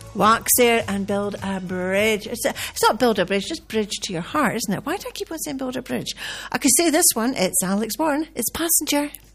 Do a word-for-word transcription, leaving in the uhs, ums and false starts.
Wax there and build a bridge. It's, a, it's not build a bridge, just bridge to your heart, isn't it? Why do I keep on saying build a bridge? I could say this one. It's Alex Bourne. It's Passenger.